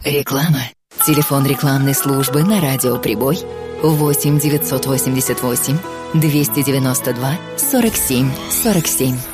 Реклама. Телефон рекламной службы на радио «Прибой» 8 988 292 47 47.